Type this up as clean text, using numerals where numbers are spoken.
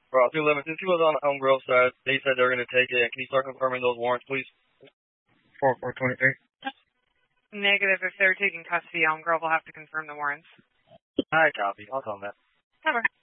Bro, 211, since he was on the Grove side, they said they were going to take it. Can you start confirming those warrants, please? 4423. Negative. If they're taking custody, Elm Grove will have to confirm the warrants. Alright, copy. I'll tell them that. Never.